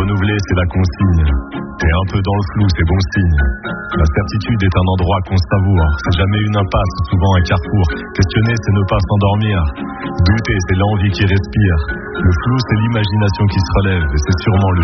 renouveler, c'est la consigne. T'es un peu dans le flou, c'est bon signe. La certitude est un endroit qu'on savoure. C'est jamais une impasse, souvent un carrefour. Questionner, c'est ne pas s'endormir. Douter, c'est l'envie qui respire. Le flou, c'est l'imagination qui se relève. Et c'est sûrement le